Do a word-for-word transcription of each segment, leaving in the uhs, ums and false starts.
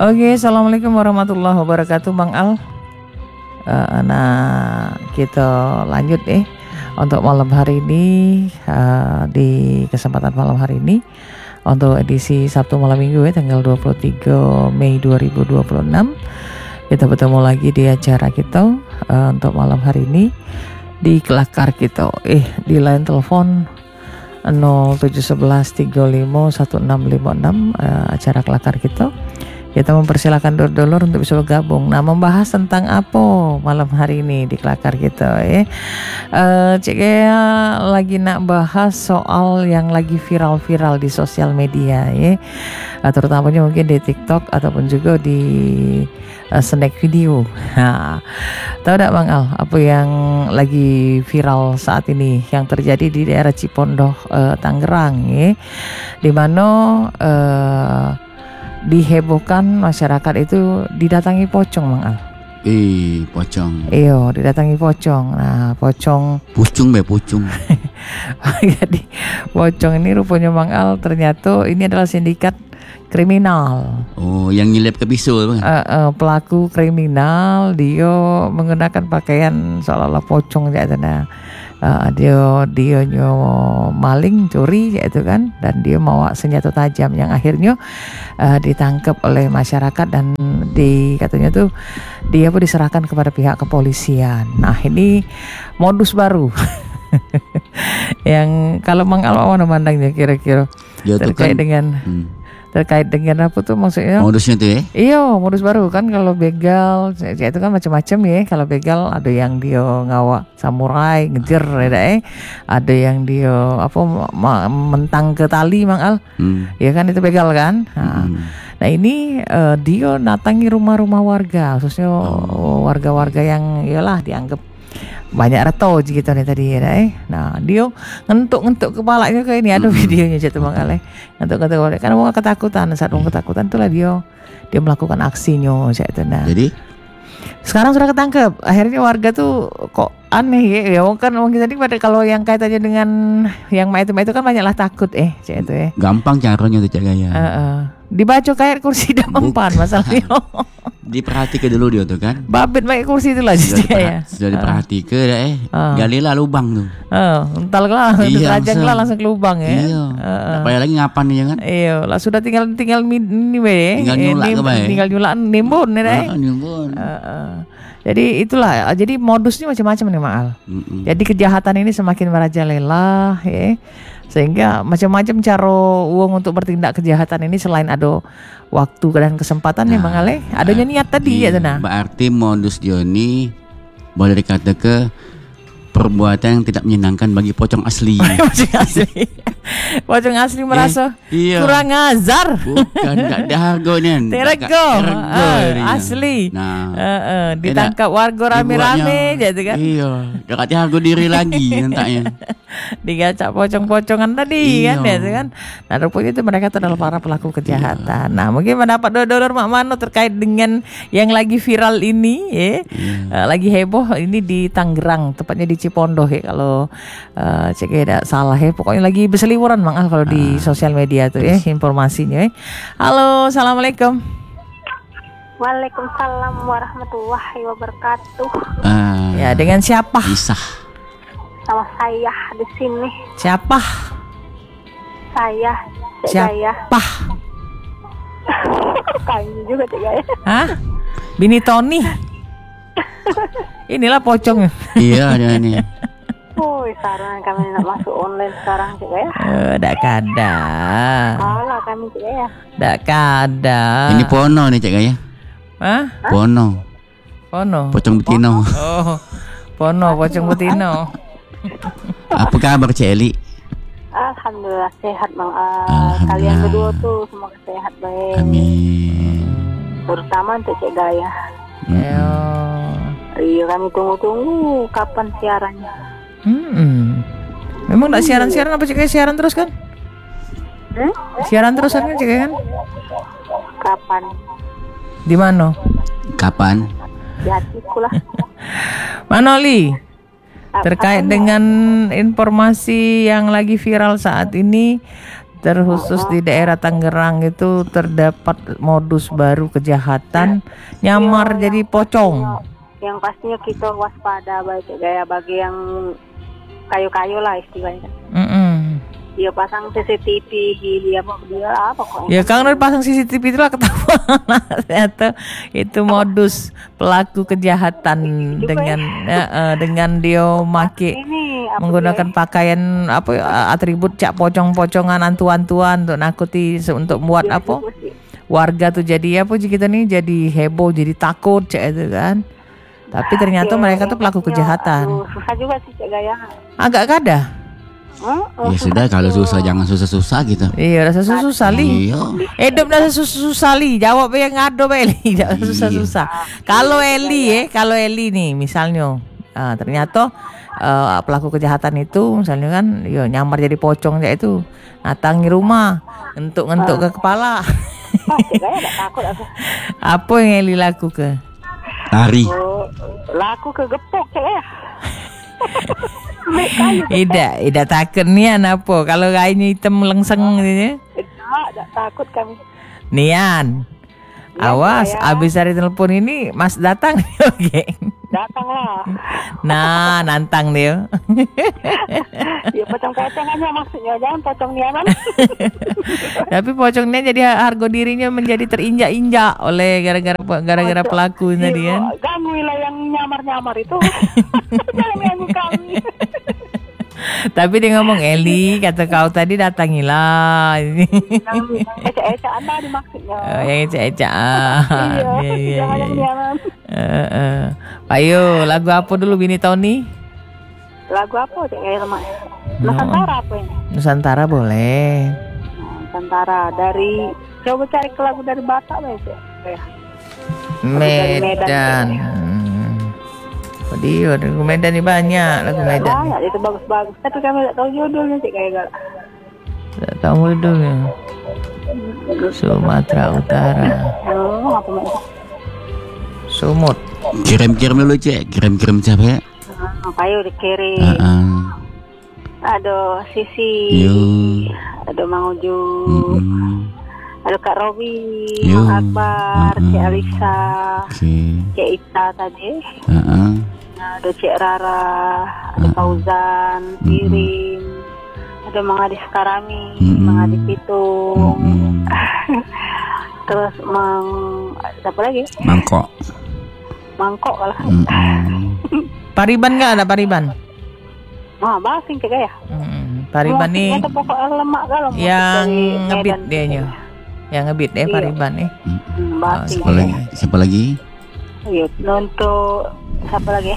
Oke, assalamualaikum warahmatullahi wabarakatuh, Bang Al. Uh, nah, kita lanjut eh untuk malam hari ini, uh, di kesempatan malam hari ini untuk edisi Sabtu malam Minggu ya, tanggal dua puluh tiga Mei dua ribu dua puluh enam. Kita bertemu lagi di acara kita uh, untuk malam hari ini di Kelakar kita. Eh, di line telepon nol tujuh satu satu tiga lima satu enam lima enam, uh, acara Kelakar kita. Kita mempersilahkan dulur-dulur untuk bisa bergabung. Nah, membahas tentang apa malam hari ini di Kelakar kita ya. Uh, Cik Gaya lagi nak bahas soal yang lagi viral-viral di sosial media ya. Uh, terutamanya mungkin di TikTok ataupun juga di uh, snack video. Nah, tahu tak Bang Al apa yang lagi viral saat ini yang terjadi di daerah Cipondoh, uh, Tangerang ya. Di mana uh, dihebohkan masyarakat itu didatangi pocong, Bang Al. Eh, pocong. Iyo, didatangi pocong. Nah, pocong. Pucung be, pucung. Jadi pocong ini rupanya Bang Al ternyata ini adalah sindikat kriminal. Oh, yang nyelip ke bisul, Bang. Uh, uh, pelaku kriminal, dia menggunakan pakaian seolah-olah pocong gitu. Nah, uh, dia dia nyo maling, curi gitu kan, dan dia bawa senjata tajam yang akhirnya uh, ditangkap oleh masyarakat dan di katanya tuh dia pun diserahkan kepada pihak kepolisian. Nah, ini modus baru. Yang kalau Mang Alwawan memandangnya kira-kira Ya, terkait kan, dengan hmm. terkait dengan apa tuh maksudnya? modusnya tuh ya? Iya, modus baru kan. Kalau begal ya itu kan macam-macam ya. Kalau begal ada yang dia ngawak samurai ngejer ya eh. Ada yang dia apa ma- mentang ke tali Mang Al. Hmm. Ya kan itu begal kan? Nah, hmm. nah ini uh, dia datangi rumah-rumah warga, khususnya oh. warga-warga yang iyalah dianggap banyak reto gitu nih tadi ya eh. Nah, dia ngentuk-ngentuk kepalanya kayak ini, ada videonya jatuh Bang Ale. Ngentuk-ngentuk kepala karena mau ketakutan, saat mau ketakutan itulah dia dia melakukan aksinya itu. Nah, jadi sekarang sudah ketangkep. Akhirnya warga tuh kok aneh ya. Ya kan mungkin tadi pada kalau yang kaitannya dengan yang itu itu kan banyaklah takut eh cek itu ya. Gampang caranya tuh Cak Gaya. Uh, uh. Dibaca kayak kursi dan mempan masalahnya. Diperhatikan dulu dia tuh kan. Babit pakai kursi itu lah sudah, ya. Sudah diperhatikan dah eh. Uh. Galilah lubang tuh. Oh, ental lah, iya, rajang lah langsung ke lubang ya. Iya. Uh, Apa lagi ngapan nih kan? Iya, lah sudah tinggal tinggal ini be. Tinggal nyulak eh, ke bae. Tinggal nyulak nimbun ya deh. Uh, nimbun. Uh, uh. Jadi itulah, jadi modusnya macam-macam nih Maal. Mm-mm. Jadi kejahatan ini semakin merajalela ya. Sehingga macam-macam cara uang untuk bertindak kejahatan ini selain ada waktu dan kesempatan nah, ya Bang Ale, adanya niat tadi ya nah. Berarti modus Joni boleh dikata ke perbuatan yang tidak menyenangkan bagi pocong asli. Pocong asli. Pocong asli merasa eh, iya. kurang ajar. Bukan enggak dagonya. Terego. Uh, asli. Nah, uh, uh, ditangkap eh, warga rame-rame gitu kan. Iya, dekat harga diri lagi nantinya. Digacak pocong-pocongan tadi iya. kan ya kan. Nah, rupanya itu mereka adalah para pelaku kejahatan. Iya. Nah, mungkin mendapat dodor Mak Mano terkait dengan yang lagi viral ini ya. Iya. Uh, lagi heboh ini di Tangerang, tepatnya di Cipondoh ya kalau uh, cek tidak salah ya. Pokoknya lagi berseliweran Mang Al kalau ah. di sosial media tuh ya informasinya ya. Halo, assalamualaikum. Waalaikumsalam warahmatullahi wabarakatuh. Uh, ya, dengan siapa? Bisa. Sama saya di sini. Siapa? Saya. Siapa? Kayaknya juga Cik Gaya. Hah? Bini Tony. Inilah pocong. Iya, ada nih. Oh, sekarang kami nak masuk online sekarang Cik Gaya. Eh, dak kada. Kalah kami Cik Gaya. Dak kada. Ini Pono nih Cik Gaya. Hah? Pono. Pono. Pocong betino. Oh. Pono, pocong betino. Apa kabar Cik Eli? Alhamdulillah sehat Bang. Uh, kalian berdua tuh semoga sehat baik. Amin. Terutama untuk Cik Gaya. Ayo. Iya, kami tunggu-tunggu kapan siarannya. Hmm. Memang enggak siaran-siaran apa Cik Gaya siaran terus kan? Hmm? Siaran terus kan Cik Gaya kan? Kapan? Di mana? Kapan? Di hatiku lah. Manoli. Terkait dengan informasi yang lagi viral saat ini terkhusus di daerah Tangerang itu terdapat modus baru kejahatan nyamar Iya, jadi yang pocong. pastinya- Yang pastinya kita waspada baik gaya bagi yang kayu-kayu lah istilahnya. Mm-mm. Dia pasang C C T V, dia apa dia apa kok? Ya kan udah pasang C C T V itulah ketahuan ternyata itu modus pelaku kejahatan dengan ya, eh, dengan dia make Ini apa menggunakan pakaian apa ya, atribut cak pocong-pocongan antu-antuan untuk nakuti se- untuk buat dia apa juga sih. warga tuh jadi apa kita nih jadi heboh jadi takut cak itu kan. Tapi ternyata Ya, mereka tuh yang pelaku pastinya, kejahatan. aduh, susah juga sih Cek Gaya. Agak kada. Hmm? Ya sudah kalau susah jangan susah-susah gitu. Iya rasa susah li. Iya. Hidup rasa susah li. Jawab yang ngado Eli. Jangan susah-susah. Kalau Eli ya, kalau Eli nih misalnya ah, ternyata eh, pelaku kejahatan itu misalnya kan yo nyamar jadi pocong ya itu natangi rumah ngentuk-ngentuk ke kepala. Ah, Cek Gaya gak takut aku. Apa yang Eli lakukan? Lari. Oh, laku kegepok Cek Gaya. Mek kayu. Tidak, tidak takut nian apa? Kalau kayaknya hitam lengseng gitu ya. Tidak, tak takut kami. Nian. Ya, Awas, saya. abis dari telepon ini Mas datang oke. Datanglah. Nah, nantang dia. Ya pocong-pocong aja maksudnya, jangan pocong niaman. Tapi pocongnya jadi harga dirinya menjadi terinjak-injak oleh gara-gara gara-gara pelaku tadi kan. Iya, gangguilah yang nyamar-nyamar itu. Jangan ganggu kami. Tapi dia ngomong Eli, kata kau tadi datangilah. Ini. Yang ecak-ecakan tadi maksudnya. Oh, yang ecak-ecak. Iya, jangan yang niaman. Uh, uh. Ayo, lagu apa dulu Bini Tony? Lagu apa Cek Gaya lemak? Nusantara apa ini? Nusantara boleh. Nusantara dari coba cari ke lagu dari Batak lah Cek Gaya. Medan. Medan. Hmm. Oh, dia lagu Medan ini banyak lagu Medan. Banyak itu bagus-bagus. Tapi kami tak tahu judulnya Cek Gaya galak. Tak tahu judulnya. Sumatera Utara. Oh, apa mak? Sumut. Kirim-kirim dulu cek. Kirim-kirim siapa ya? Ah, Payu dikirim. Heeh. Ada Sisi. Yo. Ada Mang Uju. Mm-mm. Ada Kak Robi, Yo. Mang Akbar, Mm-mm. Cik Alisa, Oke. Cik Ita tadi. Heeh. Ada Cik Rara, ada Mm-mm. Fauzan, Piring, ada Mang Adi Sekarami, Mm-mm. Mang Adi Pitung, Mm-mm. terus Mang siapa lagi? Mangkok. Mangkok lah. Mm-mm. Pariban nggak ada Pariban? Wah, basing Cik Gaya. Hmm, Pariban nih Itu pokoknya lemak kalau musik yang dari ngebit Medan. dianya. Yang ngebit deh Iya. Pariban nih. Hmm, basing. Siapa lagi? Siapa lagi? Iya, untuk siapa lagi?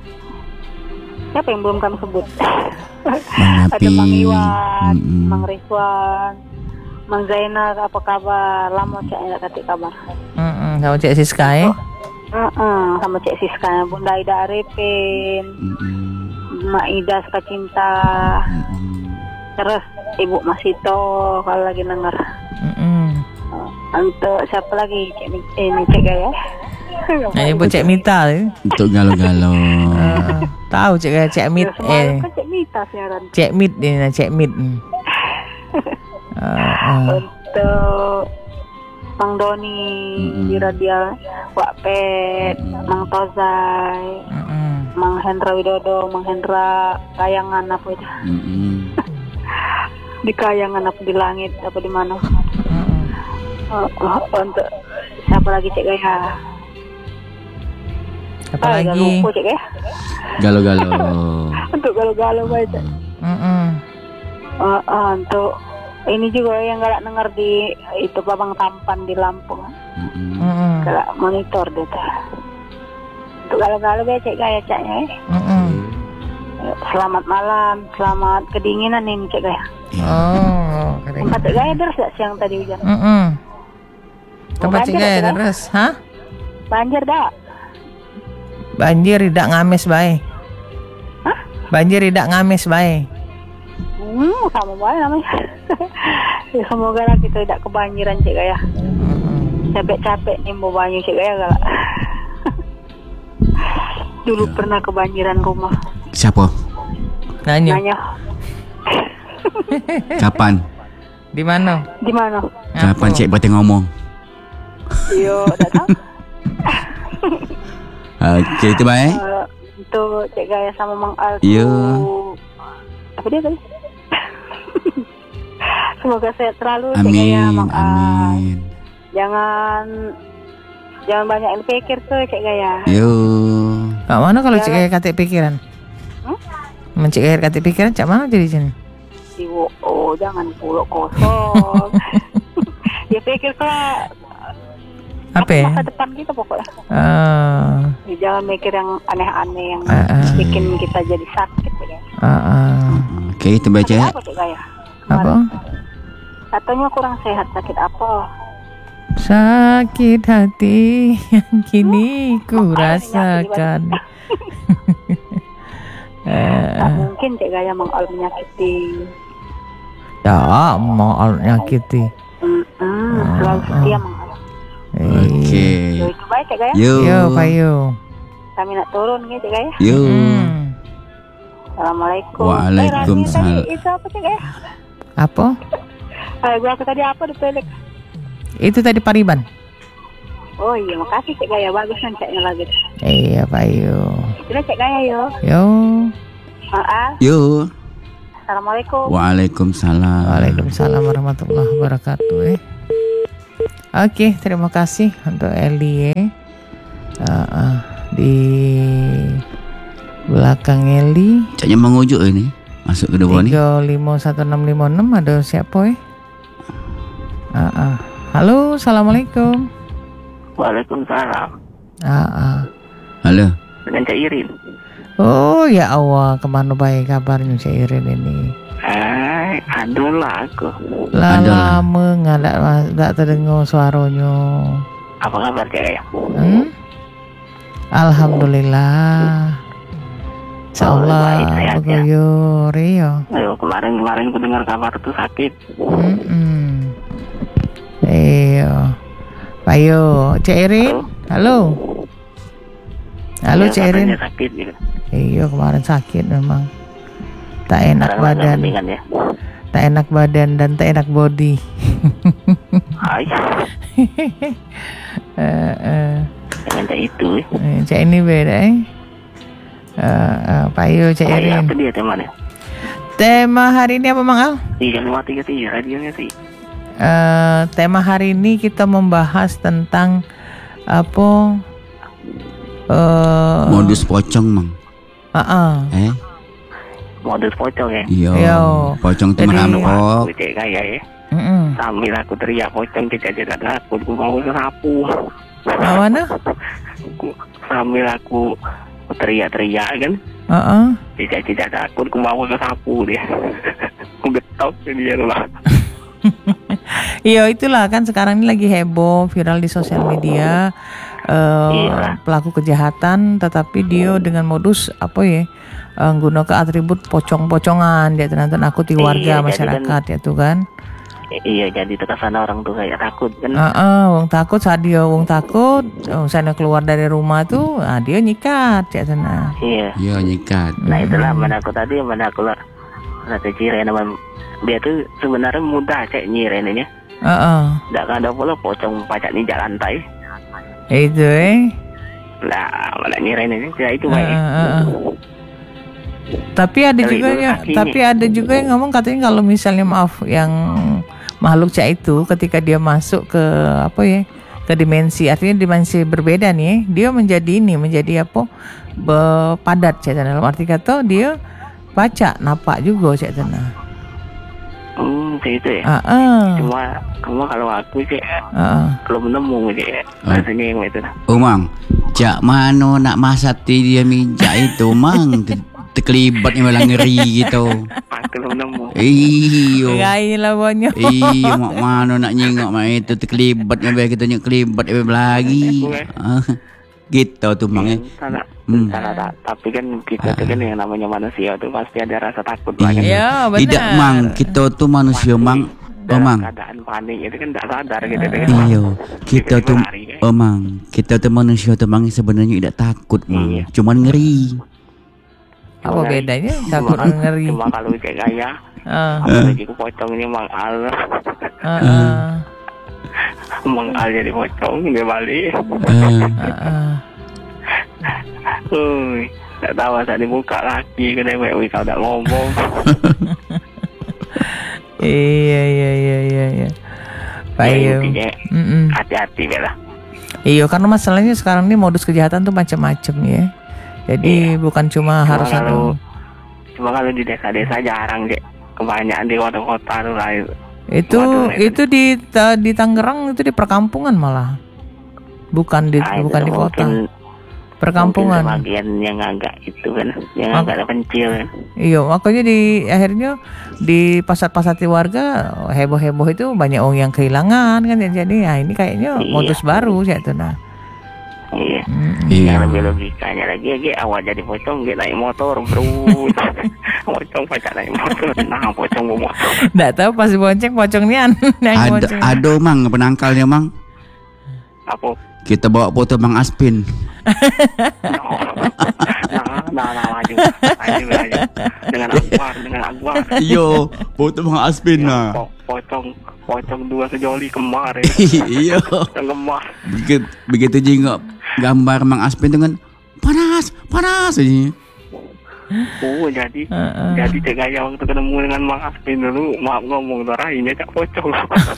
Siapa yang belum kami sebut? Bang Ada Api. Mang Iwan, Mm-mm. Mang Rizwan, Mang Zainal, apa kabar? Lama cak nggak kasih kabar. Mm-mm, sama Cik Siska ya. Heeh, sama Cik Siska, Bunda Ida Arifin, Mm-mm. Mak Ida Suka Cinta, Mm-mm. terus Ibu Masito kalau lagi denger. Mm-mm. Untuk siapa lagi? Cik Mi- eh, ini Cik Gaya. Nah, ibu Cik Mita ya. Untuk galau-galau. Uh, tahu Cik kayak Cik Mit Ya, semalam eh kan Cik Mita siaran. Cik Mit ini nah Cik Mit. Hmm. Uh, uh. Untuk Mang Doni Mm-mm. di radio Wak Pet, Mang Tozai, Mm-mm. Mang Hendra Widodo, Mang Hendra Kayangan apa itu? Mm-mm. Di Kayangan apa di langit apa di mana? Mm-mm. Oh, oh, untuk siapa lagi Cik Gaya? Apa Ah, lagi? gak lupa Cik Gaya. Galau-galau. Untuk galau-galau baca. Mm-mm. Oh, oh, untuk ini juga yang galak denger di itu Babang Tampan di Lampung. Mm-mm. Mm-mm. Galak monitor dia tuh. Untuk galau-galau baca Cik Gaya Caknya. Eh. Mm-mm. Selamat malam, selamat kedinginan ini Cik Gaya. Oh, keren. Tempat Cik Gaya deras gak siang tadi hujan? Mm-mm. Tempat Cik Banjir Gaya tak, deres, hah? Banjir dak? Banjir tidak ngames bae. Hah? Banjir tidak ngames bae. Hmm, sama baik namanya. Ya, semoga lah kita tidak kebanjiran Cik Gaya. Mm-mm. Capek-capek nimbo banyu Cik Gaya galak. Dulu Ya. pernah kebanjiran rumah. Siapa? Nanya Nanya. Kapan? Di mana? Di mana? Kapan Cik berarti ngomong? Yo, tak tahu. Okey, itu baik. Uh, untuk Cik Gaya sama Mang Al tu, Ya. apa dia tadi? Semoga sehat selalu Cik Gaya, Amin, Mang Al. amin. Jangan jangan banyak yang pikir tuh Cik Gaya. Yo. Kak mana kalau Cik Jangan- Gaya katik pikiran? Hmm? Mencik Gaya katik pikiran, cak mana jadi sini? Iwo, oh jangan pulak kosong. Ya pikir lah Apa ya? masa depan kita pokoknya. Ah, Ya, jangan mikir yang aneh-aneh yang Ah, ah. bikin kita jadi sakit ya. ah, ah. Okey, itu baik Sakit Cik. apa Cik Gaya? Apa? Katanya kurang sehat, sakit apa? Sakit hati yang kini ku rasakan. Tak Eh, mungkin Cik Gaya Mang Al menyakiti. ya, mau al nyakiti. Hmm, selalu setia Mang Al. Eh, Okey. Yo, itu baik Cik Gaya. Yo. Yo, payo. Kami nak turun ya Cik Gaya. Yo. Hmm. Assalamualaikum. Waalaikumsalam. Eh, Rani tadi itu apa Cik Gaya? Apa? Eh, gua aku tadi apa di pelik? Itu tadi Pariban. Oh iya, makasih Cik Gaya. Bagus kan ceknya lagi. Iya, payo. Itulah Cik Gaya yo. Yo. Mang Al. Yo. Assalamualaikum. Waalaikumsalam. Waalaikumsalam warahmatullahi wabarakatuh. Eh. Oke, terima kasih untuk Eli. Eh. Ah, ah. Di belakang Eli Caknya mengujuk ini. Masuk ke depan ni. tiga lima satu enam lima enam ada siapa eh? Ah, ah. Halo, assalamualaikum. Waalaikumsalam. Ah, ah. Halo. Dengan Cik Irin. Oh ya Allah, kemana baik kabarnya Cik Irin ini? Eh, adalah aku. Lah Adalah. lama nggak ada- nggak terdengar suaranya. Apa kabar Cik Gaya? Hmm? Alhamdulillah. Insyaallah Oh, baik, sehat, ya. beguyur ya. Ayo, kemarin-kemarin ku dengar kabar tuh sakit. Hmm. Iya. Payo, Cik Irin. Halo. Halo Ya, Cik Irin. katanya sakit gitu. Iya kemarin sakit memang. Tak enak Sekarang agak badan, mendingan ya. tak enak badan dan tak enak body. Hai, Eh, eh, dengan Cik itu. eh, Cik ini beda eh. Eh, eh, Payo Cik Oh, iya, Irin. apa dia temannya? Tema hari ini apa Mang Al? Iya, jangan mati sih, radionya sih. Eh, tema hari ini kita membahas tentang apa? Eh, Modus pocong, Mang. ah, ah. Eh? Modus pocong ya. Iya. Yo. Pocong tu Jadi- merampok. Aku Cik Gaya ya. Mm-mm. Sambil aku teriak pocong, tidak tidak takut. Aku mau ke sapu. Nah, mana? Aku, sambil aku teriak-teriak kan. Ah, ah. Tidak tidak takut. Aku mau ke sapu dia. Aku getok dia lah. Iya itulah kan sekarang ini lagi heboh viral di sosial media eh, Iya. pelaku kejahatan tetapi dia dengan modus apa ya eh, gunakan atribut pocong-pocongan dia ternyata nakuti warga Iya, jadi masyarakat ya tuh kan. Iya, jadi terkesan orang tuh kayak takut kan. Ah, ah, wong takut saat dia wong takut oh, sana keluar dari rumah tuh ah, dia nyikat ya sana. Iya. Iya, nyikat. Nah itulah mana aku tadi mana aku lah. Mana Ciren nama dia tuh sebenarnya mudah cek nyiren ini. Ah, ah. Tidak ada pula pocong pacak ninja lantai. Itu eh. Nah, mana nyiren ini tidak itu Ah, baik. ah, ah. Tapi ada Dari juga dulu yang kakinya. tapi ada juga yang ngomong katanya kalau misalnya maaf yang makhluk cak itu ketika dia masuk ke apa ya ke dimensi artinya dimensi berbeda nih dia menjadi ini menjadi apa be- padat cak dalam arti kata dia baca napak juga cak tanah. Hmm, itu ya. Ah, ah, Cuma, cuma kalau aku sih ah. belum nemu sih. Rasanya yang itu. Oh, Mang. Jak mana nak masati dia mijak itu, Mang. Ter- Terkelibat ni malah ngeri gitu. Aku belum nemu. Iyo. Gai lah banyak. Iyo, mak mana nak nyengok mak itu terkelibat ni kita nyek kelibat eh, lagi. Ah, gitu tu, Mang. eh. Salah, Hmm. salah tak. Tapi kan kita tuh kan yang namanya manusia tuh pasti ada rasa takut lah kan. Ya benar. Tidak, Mang. Kita tu manusia, Mang. Oh, Dalam Mang. keadaan panik itu kan tak sadar gitu kan. Iyo, kita tu Tiba-tiba lari, kan. oh, Mang. Kita tu manusia tu, Mang, sebenarnya tidak takut, Mang. Iya. Cuman ngeri. Apa Cuma- bedanya? Cuma, Takut kan- ngeri. cuma kalau cek gaya, Ah, apalagi ku pocong ini Mang Al. ah, ah, Mang Al jadi pocong dia balik. Eh, ah, ah. Ui, tak tahu saat dibuka lagi ke dewe, ui kau tak ngomong. Iya iya iya iya iya. Ya, Bayu. intinya Mm-mm. hati-hati bela. Iya karena masalahnya sekarang ini modus kejahatan tuh macam-macam ya. Jadi bukan cuma Cuma harus kalau- ada. Cuma kalau di desa-desa jarang deh, kebanyakan di kota-kota tuh lah itu. Itu Waduh, itu di ta- di Tangerang itu di perkampungan malah. Bukan di Ah, itu bukan di mungkin- kota. Mungkin Perkampungan. sebagian yang agak itu kan, yang Mak- agak pencil kan. Iya, makanya di akhirnya di pasar-pasar warga heboh-heboh itu banyak orang yang kehilangan kan jadi ya ini kayaknya Iya. modus baru ya tuh nah. Iya. Mm-mm. Iya. Yang lebih logikanya lagi, ya awal jadi pocong, dia naik motor, bro. Pocong pacak naik motor, nah pocong bawa motor. Nggak tahu pas bonceng pocongnya yang ada bonceng. ada mang penangkalnya mang. Apa? Kita bawa foto Mang Aspin. Nah, nah, nah, maju, maju, maju. Dengan Akbar, dengan Akbar. Iyo, foto Mang Aspin lah. Po- Pocong, pocong dua sejoli kemar ya. Iyo. Yang kemar. Begitu, begitu jengok gambar Mang Aspin dengan panas, panas aja. Oh, jadi, Heeh. jadi cek gaya waktu ketemu dengan Mang Aspin dulu, maaf ngomong terakhirnya cak pocong.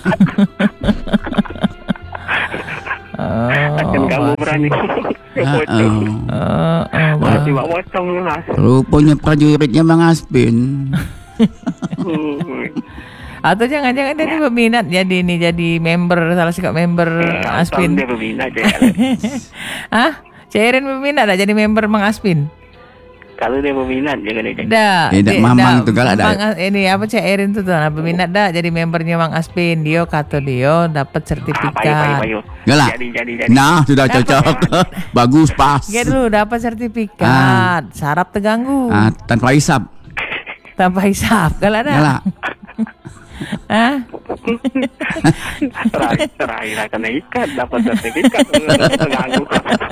Oh, Akan kamu berani. Pocong. Ah, Oh, oh, Wah, bah. tiba pocong lah. rupanya prajuritnya Mang Aspin. Hmm. Atau jangan-jangan dia nih peminat jadi nih jadi member salah satu member Eh, Aspin. Dia berbina aja. Hah? Cairin peminat dah jadi member Mang Aspin. Kalau dia berminat dia kena jadi. Dah. Eh, dak dia- mamang dah, tu galak dah. Mang- Ini apa Cairin tu tuh nah, peminat dah jadi membernya Mang Aspin. Dia kata dia dapat Ah, payu, payu, sertifikat. payu. Galak. Jadi, jadi, jadi. Nah, sudah cocok. Bagus pas. Ya dulu dapat sertifikat. Saraf terganggu Ah, tanpa hisap. tanpa hisap. Galak dah. Galak. Hah? Terakhir, terakhir kena ikat dapat sertifikat terganggu.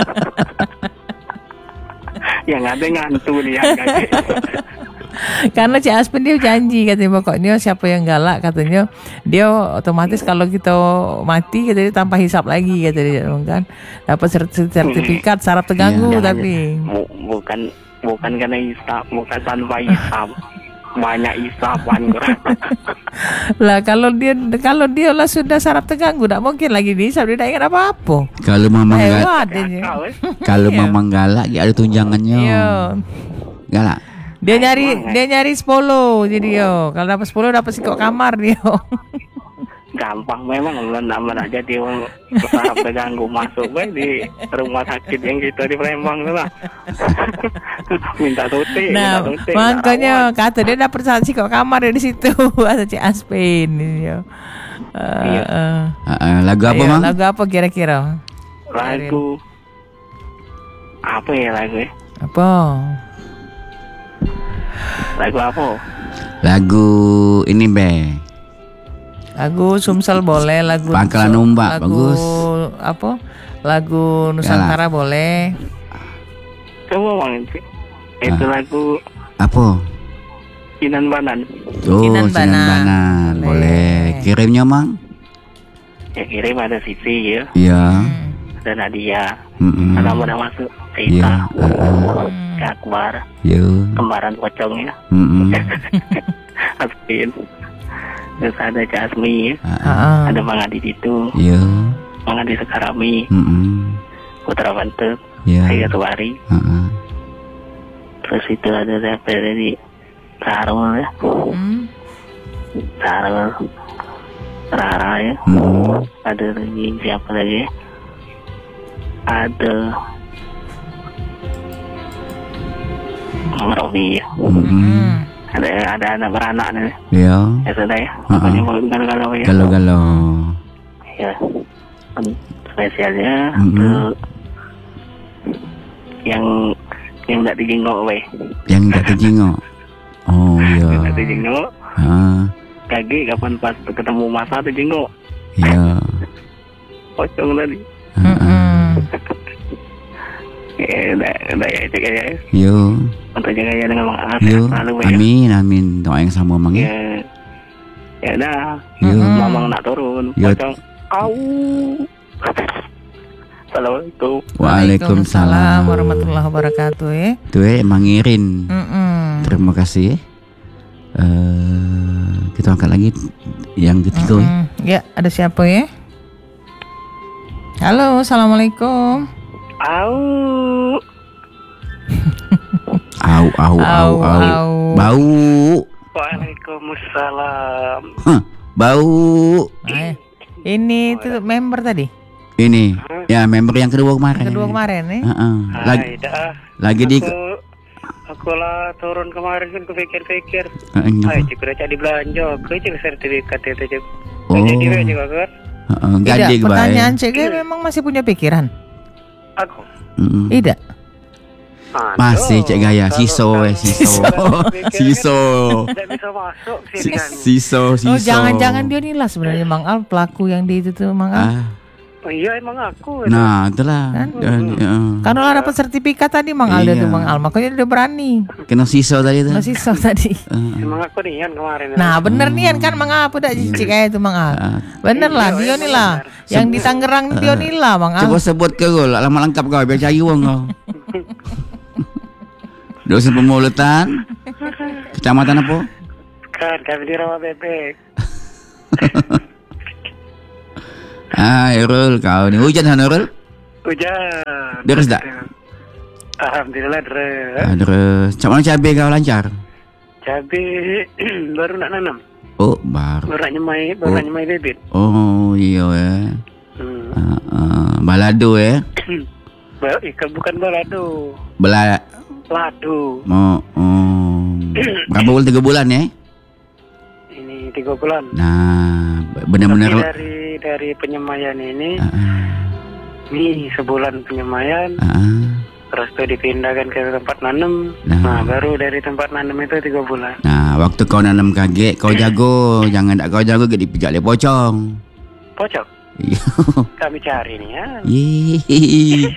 Yang ada ngantu dia kaget. Karena Cik Aspin dia janji katanya pokoknya siapa yang galak katanya dia otomatis kalau kita mati katanya tanpa hisap lagi katanya kan dapat sert- sertifikat saraf terganggu Iya. tapi Bu- bukan bukan karena hisap, bukan tanpa hisap. Banyak hisapan. lah kalau dia kalau dia lah sudah saraf terganggu tak mungkin lagi dihisap dia tak ingat apa-apa. Kalau mamang galak, Hebat dia. Kau eh. kalau Iya. mamang galak ya ada tunjangannya. Iya. Galak. Dia nyari dia nyari sepuluh jadi yo. Kalau dapat sepuluh dapat sikok kamar dia. Gampang memang lu nama aja dia orang saraf terganggu masuk baik di rumah sakit yang kita di Palembang tu lah. Minta tutik, Nah, minta tutik. makanya kata dia dapat satu sikok kamar dari situ ada Cik Aspin yo. Uh, Iya. uh. Ah, ah, lagu apa Ayo, mang? lagu apa kira-kira? lagu apa ya lagu eh? Apa? Lagu apa? Lagu ini be. Lagu Sumsel boleh, lagu Pangkalan Ombak, lagu, bagus. apa? Lagu Nusantara boleh. Coba bang itu. Itu Ah. lagu Apa? Kinan Banan. Oh, Sinan Sinan Banan. Banan. Boleh. Boleh. Kirimnya mang? Ya kirim ada Sisi ya, Iya. Hmm. ada Nadia. Mm-mm. Ada udah masuk. Iya. Kita, Hmm. Akbar, Yo. kembaran pocongnya, Mm-mm. Aspin. Terus ada Jasmi, Ah, ah. Ah, ah. ada Mang Adi itu, Yo. Mang Adi Sekarami, Mm-mm. Putra Bantep, Iya. Saya Tuari. Ah, ah. Terus itu ada siapa dari Sarul ya, Hmm. Sarul, Rara ya. Mm-mm. Ada lagi siapa lagi? Ada Mang Robi ya. Mm-mm. Hmm. Ada ada anak beranak nih. Iya. Ya sudah ya. Ah, ah. Pokoknya mau galau-galau ya. Galau-galau. Ya. Kan spesialnya Mm-mm. untuk yang yang tidak dijenguk weh. Yang tak terjengok. Oh, Yang iya. tidak dijenguk. Ah, Kaget kapan pas ketemu masa tuh jenguk. iya. Pocong tadi. Ah, ah. Hmm. Eh, udah, udah ya cek ya. Yo. untuk jaga ya dengan Mang Al. Yo, Lalu ya. amin amin. Doa yang sama Mang ya. Ya, ya dah. Yo. Mamang nak turun. Yo. Pocong. Au. Assalamualaikum. Waalaikumsalam warahmatullahi wabarakatuh ya. Tuh eh Mang Irin. Mm-mm. Terima kasih ya. Eh, kita angkat lagi yang ketiga ya. Mm-mm. Ya, ada siapa ya? Halo, assalamualaikum. Au. Au au au Au, au. au. Bau. Waalaikumsalam. Hah, bau. Nah, ini itu member tadi. Ini ya member yang kedua kemarin. Kedua kemarin ya. Heeh. Lagi Hai dah. lagi di Aku, aku lah turun kemarin kan kupikir-pikir. Heeh, Hai, apa? cik udah jadi belanja, ke cik sertifikat itu cik. Oh. Jadi we juga kan? Heeh, Tidak, gade bae. pertanyaan C G memang masih punya pikiran? Aku. Heeh. Tidak. Aduh, Masih cek gaya kalau- siso eh kalau siso. udah pikir kan Siso. Tidak bisa masuk Si- sini kan. Siso siso. Oh, jangan-jangan dia inilah sebenarnya Mang Al pelaku yang di itu tuh Mang Al. Ah, Oh, iya emang aku. nah, itulah. Kan? Dan, ya. Karena lah dapat sertifikat tadi Mang Al dia Iya. tuh Mang Al, makanya dia berani. Kena siso tadi tuh. Masih sisa tadi. Heeh. Emang aku nih kan kemarin. Nah, bener nih kan Mang Al, udah cicik kayak itu Mang Al. Ah, Bener lah, Iya, dia emang nih lah. benar. Yang di Tangerang dia nih lah Mang Al. coba sebut ke gol, lama lengkap kau biar cari uang kau. Dosen Pemulutan. Kecamatan apa? Kan kami di Rawa Bebek. Ah, Irul kau nih hujan sana Irul? Hujan. Deres tak? Alhamdulillah deres. Ah, terus, cak mana cabai kau lancar? Cabai baru nak nanam. Oh, baru. Baru nak nyemai, baru Oh. nak nyemai bibit. Oh, iya ya. Hmm. Ah, ah, balado ya. Ba- ikan bukan balado. Bela Ladu. mau oh, berapa bulan tiga bulan ya? Ini tiga bulan. Nah, Tapi benar-benar dari dari penyemaian ini, ah, ah, nih sebulan penyemaian, ah, ah. terus tuh dipindahkan ke tempat nanam. Nah. Nah, baru dari tempat nanam itu tiga bulan. Nah, waktu kau nanam kaget, kau jago, jangan tak kau jago gak dipijak oleh pocong. Pocong. Iya. Kami cari nih ya. Yeay.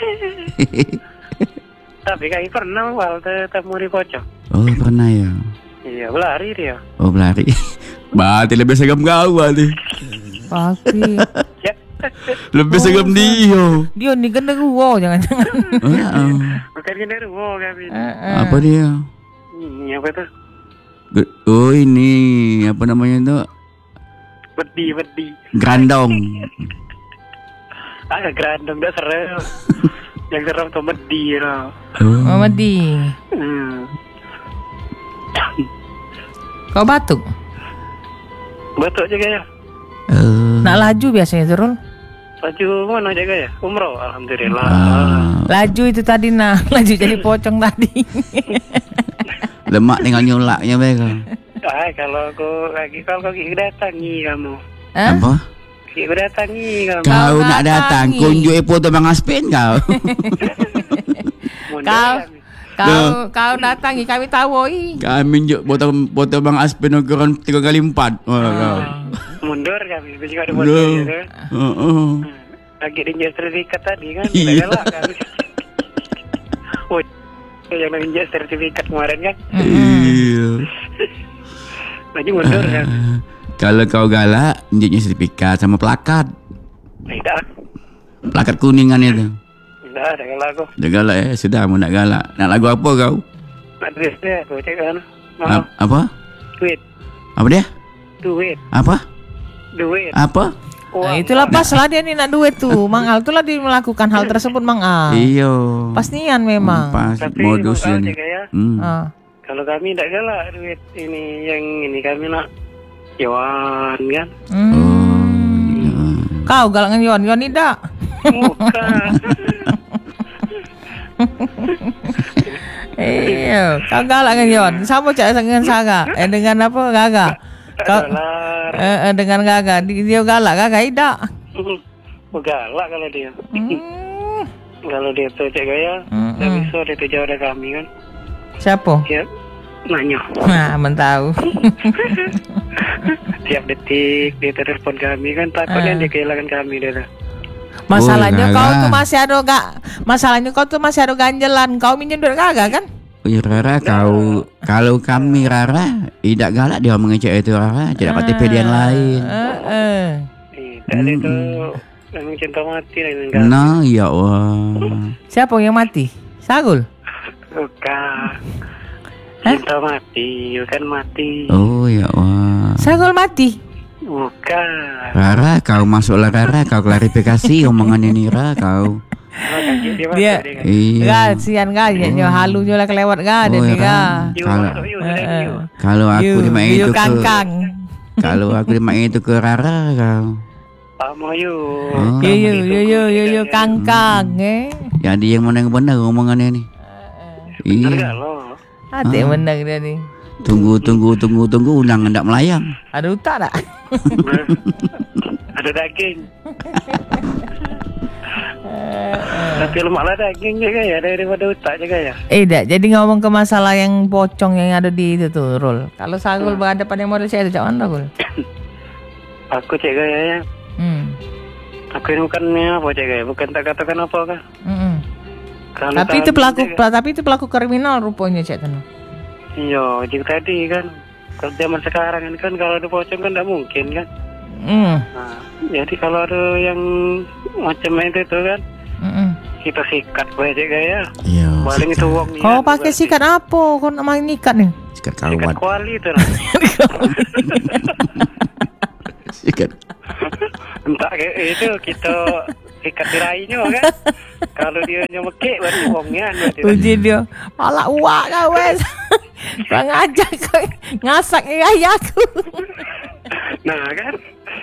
Tapi kami pernah wal ketemu di pocong. Oh, pernah ya. Iya, berlari dia. Oh, berlari. Berarti lebih segam kau berarti. Pasti. Ya. Lebih segam dia. Dia nih gede gua jangan-jangan. Oh, ya, oh. Bukan gini rumah kami. Eh, Apa dia? Ini apa tuh? Ge- Oh, ini apa namanya itu? Bedi, bedi. Grandong. Ah, gerandong dah serem. Yang serem tuh bedi lah. Oh. Mama Di, Hmm. kau batuk. Betul juga ya. Eh, Nak laju biasanya Zurul. Baju mana jaga ya? Umroh, alhamdulillah. ah, Laju itu tadi nah, laju jadi pocong tadi. lemak tinggal nyulaknya mereka. Ah, kalau aku lagi kalau kau gigi datangi kamu. Hah? Apa? Gigi datangi kamu. Kau Kau nak datang, datangi. kunjuk foto Bang Aspin kau. Mundur Kau, kami. kau, kau datangi kami tahu oi. Kami juk foto foto Bang Aspin ukuran tiga kali empat. Oh, kau. Mundur kami. Bisa ada Udah. foto gitu. Oh, oh. Lagi ninja sertifikat tadi kan. Iya. Udah galak kami. Woi, yang ninja sertifikat kemarin kan. Iya. Lagi mundur kan. Ah, kalau kau galak, injeknya sertifikat sama plakat. Tidak. Plakat kuningan itu. Tidak ada galak aku. Dah galak eh, sudah mau nak galak. Nak lagu apa kau? Nak duit deh. Aku cek kan. Mau A- apa? duit. Apa dia? Duit. Apa? Duit. Apa? Nah, itulah pas lah dia nih nak duit tuh, Mang Al. Itulah dia melakukan hal tersebut Mang Al. Iyo. Pas nian memang. Pas Tapi modusnya kalau nih. jaga ya. Hmm. Ah. Kalau kami tidak galak duit ini yang ini kami nak Yohan kan. Hmm. Oh. Iya. Kau galak dengan Yon, Yon tidak. Bukan. Iya, kau galak dengan Yon. Sama cak dengan Saga. Eh dengan apa Gaga? Kau Dolar. eh, eh, dengan Gaga. Di- Dia galak Gaga tidak. Galak kalau dia. Hmm. Kalau dia tuh cek gaya, Mm-mm. tidak bisa dia tuh jauh dari kami kan. Siapa? Dia nanya. Nah, mentau. Tiap detik dia telepon kami kan takutnya Ah. dia kehilangan kami dia tuh. Masalahnya Oh, kau Gaga. tuh masih ada gak? Masalahnya kau tuh masih ada ganjelan. Kau minjem duit Gaga kan? Oh, ya, Rara kau kalau kami Rara tidak galak dia mengecek itu Rara, tidak pakai pilihan lain. Heeh. Tidak itu memang cinta mati lah ini kan. Nah, ya wah. Siapa yang mati? Sagul. Bukan. Cinta mati, bukan mati. Oh, ya wah. Sagul mati. Bukan. Rara, kau masuklah Rara, kau klarifikasi omongan ini Rara, kau. Dia Iya. kasihan kan ya halunya lah kelewat kan Oh, dia ya kan. kan. Kalau Heeh. kalau aku Yu, dimak yu itu ke kangkang. kalau aku dimak itu ke Rara kau. Sama you. Oh. Yu yu yu yu yu yu kangkang eh. Jadi yang mana yang benar omongannya nih? Bener Iya. gak lo? Ada yang menang dia nih. Tunggu tunggu tunggu tunggu undang hendak melayang. Ada utak tak? Ada daging. Tapi lemaklah daging juga ya daripada otak juga ya. Eh dak, jadi ngomong ke masalah yang pocong yang ada di itu tuh, Rul. Kalau Sagul berhadapan yang model saya itu cak mana, Rul? Aku cek gaya ya. Hmm. Aku ini bukannya apa cek gaya, bukan tak katakan apa kan. Mm-mm. Kalau Tapi tahu itu pelaku, juga- pela- tapi itu pelaku kriminal rupanya cak tuh. Iya, juga tadi kan. Kalau zaman sekarang ini kan kalau ada pocong kan tidak mungkin kan. Hmm. Nah, jadi kalau ada yang macam itu tuh kan, Mm-mm. kita sikat baik cek gaya. Iya. Paling itu uang nih. Kau pakai sikat apa? Kau nak main ikat nih? Sikat Sikat kawan. kuali itu lah. Sikat. Entah kayak itu kita ikat tirainya kan. Kalau dia nyemekik berarti uangnya. Uji dia. Malah uak kau wes. Bang ajak kau ngasak gaya aku. Nah kan.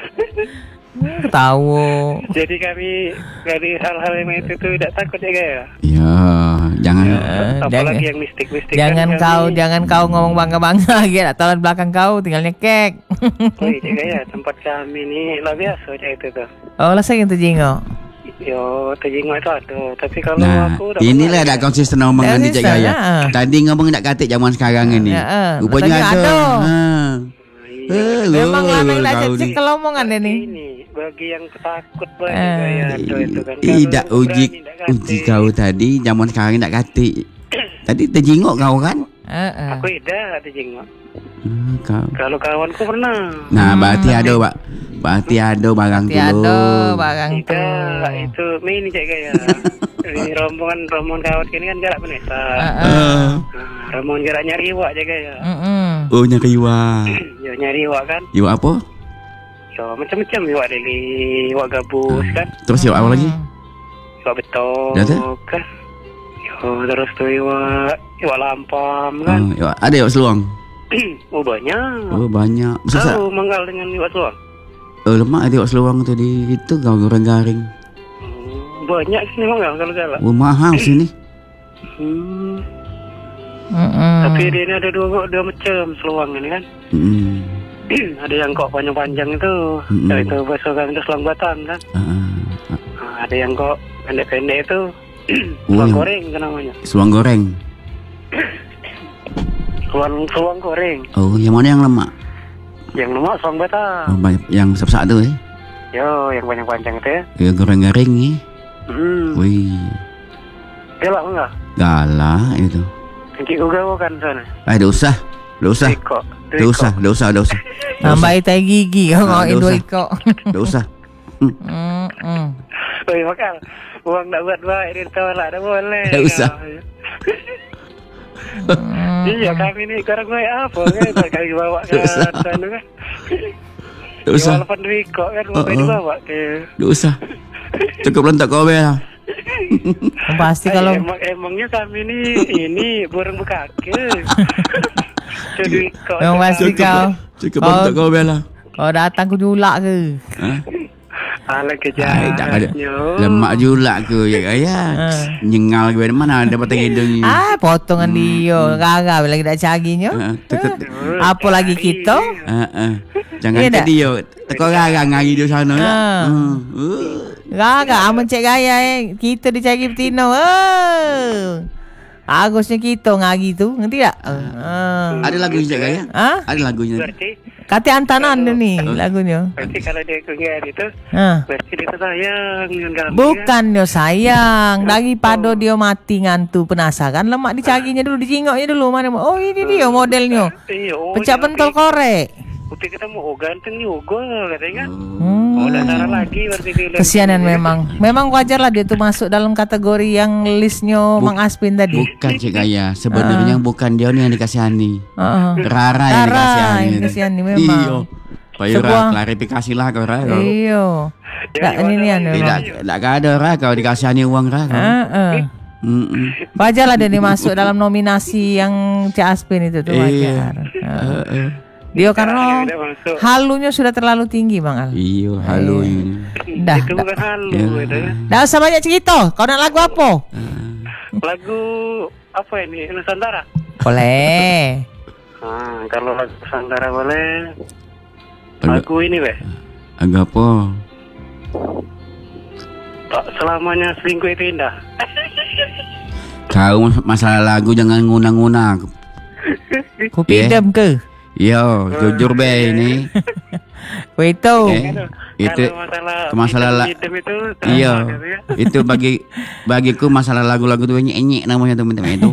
Tahu. Jadi kami dari hal-hal yang itu tuh tidak takut ya gaya. Iya, jangan. Apalagi jangan- yang mistik-mistik. Jangan kan, kau, kami- jangan kau ngomong bangga-bangga lagi. Tak tahu belakang kau tinggal nyekek. Wih, cek gaya tempat kami ini lah biasa cek itu tuh. Oh, lah saya yang terjengok. Yo, terjengok itu ada. Tapi kalau Nah, aku udah inilah pernah, tak konsisten omongan di Cik Konsisten, Gaya. ha. Tadi ngomong tak katik zaman sekarang ini. Ya, ha. Rupanya Rupanya ada. ada. Ha. Iya. Eh, Memang lol, lanang dah kau cek ni. kalau omongan dia nih. Ini bagi yang takut banget Eh. gaya ada itu kan. Tidak Kalau uji berani, tak uji kate. kau tadi zaman sekarang tak katik. Tadi terjengok kau kan? Heeh. Aku tidak terjengok. Hmm, kau. Kalau kawanku pernah. Nah, berarti ada, Pak. Berarti ada barang tu. Tiada barang tu. Tidak, itu ini cek gaya. Ini rombongan rombongan kawan kini kan jarak Vanessa. Heeh. Ah. Nah, rombongan jarak nyari iwak cek gaya. Heeh. Oh, nyari iwak. Yo nyari iwak kan. Iwak apa? Yo macam-macam iwak dari iwak gabus kan. Terus iwak apa lagi? Iwak betok Dah tu? kan. Yo terus tuh iwak iwak lampam kan. Oh, iwak. Ada iwak seluang. Oh banyak. Oh, banyak. Besar. Tahu manggal dengan iwak suang. Oh, lemak ada iwak seluang tu di itu kau goreng garing. Hmm, banyak sini manggal kalau galak. Oh, mahal sini. Hmm. Heeh. Tapi dia ini ada dua dua macam seluang ini kan. Hmm. Ada yang kok panjang-panjang itu, Mm-mm. yang itu bahasa kami itu selang batang kan. Ah, ah. Nah, ada yang kok pendek-pendek itu Oh, selang yang- goreng kan namanya. Seluang goreng. Selang selang goreng. Oh, yang mana yang lemak? Yang lemak selang batang. Oh, banyak yang sesak tu eh. Yo, yang panjang-panjang itu ya. Ya goreng garing ni. Hmm. Wih, Galak enggak? galak itu. Kiki uga kan sana. Ah, dah usah. Dah usah. Iko. Dah usah, dah usah, dah usah. Tambah itai gigi kau Ah, ngawain dua dosa. ikok. Dah usah. Heeh. Woi, makal. Uang nak buat baik dia tolak dah boleh. Tak usah. Iya, kami ni korang baik apa kan? Kami bawa ke Tak usah. sana kan. Dah usah. Walaupun Riko kan, Oh, boleh oh. dibawa ke. Dah usah. Cukup lentak kau bel. Pasti Ay, kalau emang, emangnya kami ni ini burung bekake. Jadi Riko. Memang pasti kau. Cukup Kau- lentak kau bel. Kau datang ku julak ke? Ha? Ala Ai, tak ada. kejahatnya. Lemak julak ke ya gaya. Nyengal ke mana ada batang hidung ni. Ah, potongan dia. Gara lagi tak caginya. Ha, tekuk. Apa lagi kita? Ha, ha. Jangan Iya ke tak? dia. Teko garang ngari di sana ya. Ah. Hmm. Uh. Gara aman cek gaya eh. Kita dicari betina. Oh. Agusnya kita ngagi tuh, ngerti tak? Uh, Ada lagunya juga ya? Hah? Ada lagunya. Berarti Kata antanan dia nih lagunya. berarti kalau dia kengir itu Hah. berarti dia sayang dengan kami. Bukan yo sayang, daripada dia mati ngantu penasaran, lemak dicarinya dulu, dicingoknya dulu mana. Oh ini dia modelnya. Iya, oh, Pecah iya, pentol oke. korek. Putih ketemu, oh ganteng juga katanya kan. Hmm. Oh, udah salah lagi berarti dia. Kesianan memang. Memang wajar lah dia tuh masuk dalam kategori yang listnya Buk- Mang Aspin tadi. Bukan Cik Gaya. Sebenarnya bukan dia nih yang dikasihani. Heeh. Rara yang Rara dikasihani. yang dikasihani memang. Iya. Pak Yura, Sebuah- klarifikasi lah kau Ra. kau. Iya. Tak ini nih anu. Tidak, tidak ada Ra kau dikasihani uang Ra. kau. Heeh. Mm-mm. Wajar lah dia nih masuk dalam nominasi yang Cik Aspin itu tuh Iya. wajar. Heeh. Eh, eh. Dia karena Udah masuk. halunya sudah terlalu tinggi Bang Al. Iya, halo ini. Dah, Itu bukan halu Ya. itu kan. Dah usah banyak cerita. Kau nak lagu apa? Lagu apa ini? Nusantara. Boleh. Ah, kalau lagu Nusantara boleh. Agak, Lagu ini weh. agak apa? Tak selamanya selingkuh itu indah. Kau mas- masalah lagu jangan nguna-nguna. Kau Eh. pinjam ke? Yo, jujur be ini. Kau itu. Eh, itu Kalau masalah masalah la- hitam itu Iya, sama gitu ya. itu bagi bagiku masalah lagu-lagu tuh enyek-enyek namanya teman-teman itu.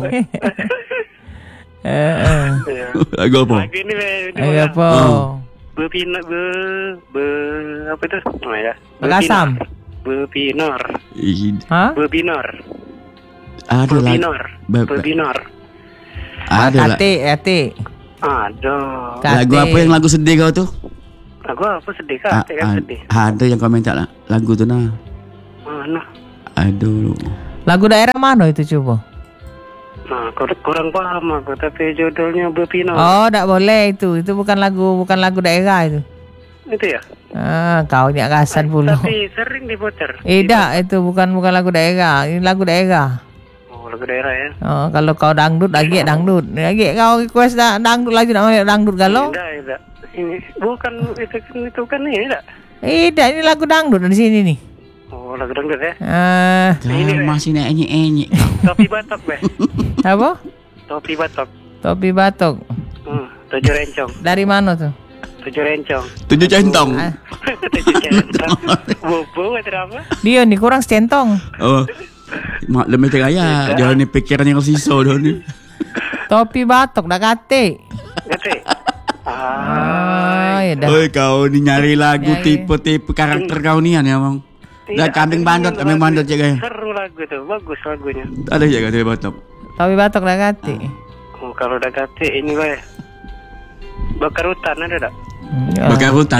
Heeh. Iya. Lagu apa? Lagu ini weh. ini Ayo weh. apa? Bepina be be apa itu? Oh ya. Bekasam. Bepinor. Ih, Hah? Bepinor. Ada lagu. Bepinor. Be- be- Bepinor. Ada lah. Ate, ate. Aduh. Kate. Lagu apa yang lagu sedih kau tuh? Lagu apa sedih A- kak? Kan a- sedih. ada yang komentar lah. Lagu tuh nah. Mana? Aduh. Lagu daerah mana itu coba? Nah, kur- kurang paham aku, tapi judulnya Bepinor. Oh, tak boleh itu. Itu bukan lagu, bukan lagu daerah itu. Itu ya? Ah, kau ni akasan pula. Tapi sering diputar. Eh, tak, itu bukan bukan lagu daerah. Ini lagu daerah. Oh, lagu daerah ya? Oh, kalau kau dangdut, lagi dangdut. Lagi kau request dah dangdut lagi nak mau dangdut galau. Tidak, tidak. Ini bukan itu itu kan ini tidak. Eh, tak, ini lagu dangdut di sini nih. Oh, lagu dangdut ya? Ah, Kau masih nak enyek-enyek. Topi batok, Beh. apa? Topi batok. Topi batok. Hmm, tujuh rencong. Dari mana tuh? Tujuh rencong. Tujuh centong. Ah, Tujuh centong. Bobo atau apa? dia nih kurang centong. Oh. Mak lebih teraya. Dia ni pikiran yang sisa dia ni. Topi batok dah kate. Ngerti? Ah, Ah, ya dah. Oi kau ni nyari lagu Nyari. tipe-tipe karakter kau ni kan emang. Dah kambing bandot, kambing bandot je kan. seru lagu tuh, bagus lagunya. Ada je kata batok. Topi batok dah kate. Oh, kalau udah kate ini Beh. Bakar hutan ada tak? Hmm, ya. Bakar hutan.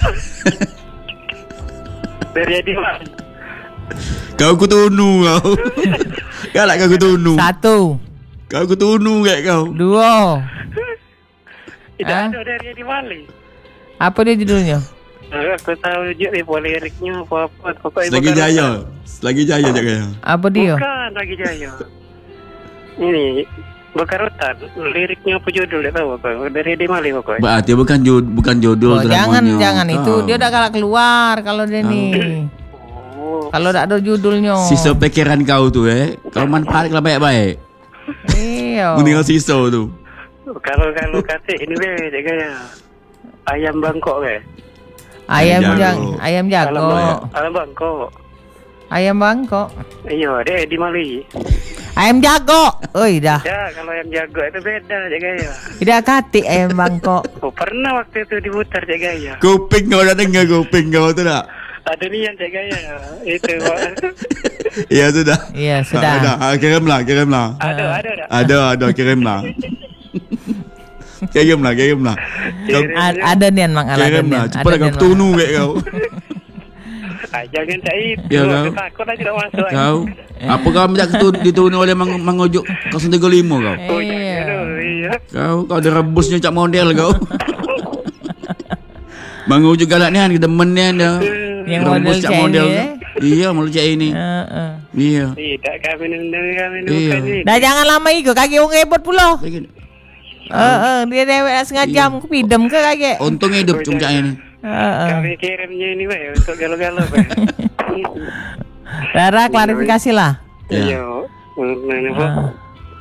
Berjadi Bang. Kau kutunu kau. Galak kau kutunu. Satu, Kau kutunu kat kau. dua. Tidak Ah. ada dari di Bali. Apa dia judulnya? Nah, aku tahu juga nih liriknya apa-apa. Pokoknya Selagi bakar jaya. hutan. Selagi jaya je kau. Apa dia? Bukan lagi jaya. Ini bakar hutan. Liriknya apa judul dia tahu apa? Dari di Mali pokoknya. Berarti bukan judul, bukan judul Oh, jangan dramanya. jangan itu Kau. dia udah galak keluar kalau dia nih. Oh, Kalau tak ada judulnya. Sisa pikiran kau tu eh. Kau manfaatkan baik-baik. Iya. Meninggal sisa tu. kalau kalau kata ini Beh, jaga ya. Ayam Bangkok Beh. Ayam Jago. jang, ayam jago. Ayam Bangkok. Ayam Bangkok. Iya, dia di Mali. Ayam jago. Oi dah. Ya, kalau ayam jago itu beda jaga ya. Tidak kati ayam Bangkok. Oh, pernah waktu itu diputar jaga ya. Kuping kau dah dengar kuping kau tu tak? Ada nih yang jaga ya. Itu. Pak. Ya sudah. Iya, Ah, sudah. Ada. Ah, kirimlah, kirimlah. Ada, ada, ada. Ada, ada kirimlah. Kirimlah, kirimlah. Kau A- ada nian Mang Al, ada kirimlah. nian. Cepat Ada kau nian, tunu kat kau. Ah, jangan tak itu. Ya, Aku kau. takut lah tidak masuk. Kau apa kau minta ketun, ditunu oleh Mang Mang Ojuk kosong tiga lima kau? Oh, Mang. Iya. jangan. Iya. Kau kau ada rebusnya cak model kau. Mang Ojuk galak ni kan, demen ni kan dia. Yang Rebus model cak cak model ini, tu. eh? Iya, model cak ini. Heeh. Iya. Tidak kami nendang kami Iya. bukan ni. Dah jangan lama ikut kaki orang rebut pula. Lagi- Heeh, dia dewek nak setengah jam ku pidem ke kaki. Untung hidup cumcak ini. Heeh. Kami kirimnya ini Beh untuk galau-galau Beh. Rara klarifikasi lah. Ya. Iya. Hmm, apa? Ah.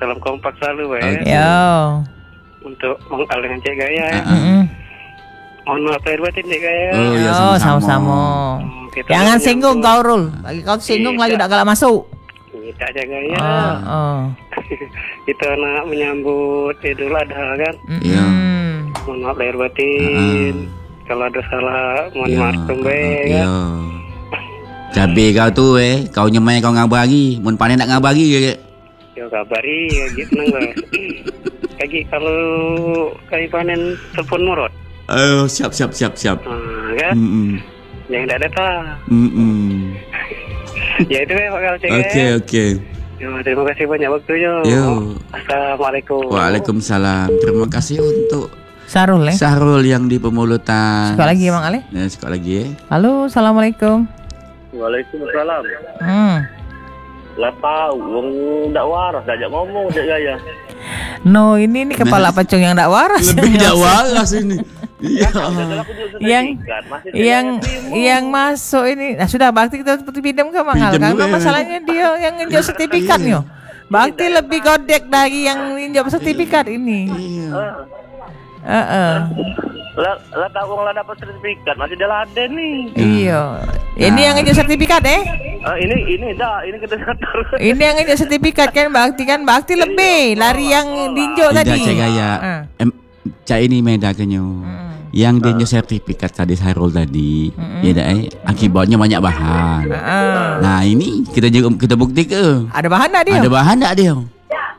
salam kompak selalu ya. Okey. Yo. Untuk Mang Al dengan Cik Gaya. ya. Ah, ah. Mm-mm. Mohon maaf lahir batin Cik Gaya. Oh, ya, Yo, sama-sama. sama-sama. Hmm, kita Jangan menyambut- singgung kau Rul. Bagi kau singgung lagi tak galak masuk. Kita Cik Gaya. Ah, ah. Kita nak menyambut Idul Adha kan. Ya. Mm-mm. Mohon maaf lahir batin. Kalau ada salah mohon maaf kembali kan. Ya. Cabe kau tu eh, kau nyemai kau ngabari, mun pandai nak ngabari ke? Yo kabari gitu nang lah. Kaki kalau kai panen telepon murot. Oh, siap siap siap siap. Ah kan. Hmm. Yang tak datang. Hmm. Ya itu ya Pak Kal Cik. Okey okey. Yo, terima kasih banyak waktunya. Yo. Assalamualaikum. Waalaikumsalam. Terima kasih untuk Sarul eh. Sarul yang di Pemulutan. Sekali lagi Mang Ale. Ya, sekali lagi eh. Halo, assalamualaikum. Waalaikumsalam. Hmm. Lah tahu wong ndak waras dah ajak ngomong Cik Gaya. No, ini ni kepala pacung yang tak waras. Lebih tak waras ini. Iya. yang yang yang masuk ini. Nah, sudah bakti kita seperti pinjam ke Mang Al. Pinjam Karena juga. masalahnya dia yang nginjau sertifikatnya. Bakti lebih godek dari yang nginjau sertifikat ini. Iya. Heeh. Lah lah tahu wong lah dapat sertifikat masih dia laden nih. Iya. Ini yang nginjau sertifikat eh? Ah ini ini dah ini kita setor. Ini yang nginjau sertifikat kan Bakti kan Bakti lebih lari yang dinjau Tidak tadi. Cik Gaya. Ah. Em, Cak ini meda kenyo. Yang dia nyo sertifikat tadi Sarul tadi. Ya dah eh. Akibatnya banyak bahan. Ah. Nah, ini kita juga kita bukti ke? Ada bahan tak dia? Ada bahan tak dia?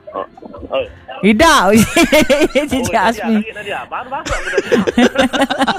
Oh. Tidak. Cici Asmi. Tadi apa? Baru masuk.